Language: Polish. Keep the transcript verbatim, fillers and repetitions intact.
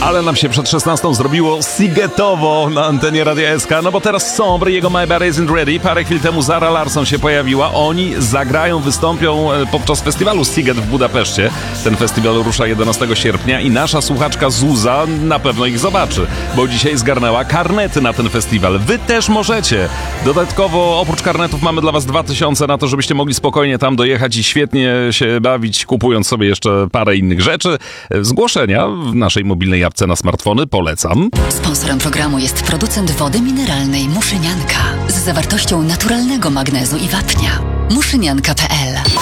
Ale nam się przed szesnastą zrobiło sigetowo na antenie Radia S K, no bo teraz Sombre, jego My Body Isn't Ready. Parę chwil temu Zara Larsson się pojawiła. Oni zagrają, wystąpią podczas festiwalu Siget w Budapeszcie. Ten festiwal rusza jedenastego sierpnia i nasza słuchaczka Zuza na pewno ich zobaczy, bo dzisiaj zgarnęła karnety na ten festiwal. Wy też możecie. Dodatkowo oprócz karnetów mamy dla was dwa tysiące na to, żebyście mogli spokojnie tam dojechać i świetnie się bawić, kupując sobie jeszcze parę innych rzeczy. Zgłoszenia w naszej mobilnej apce na smartfony polecam. Sponsorem programu jest producent wody mineralnej Muszynianka z zawartością naturalnego magnezu i wapnia. muszynianka kropka p l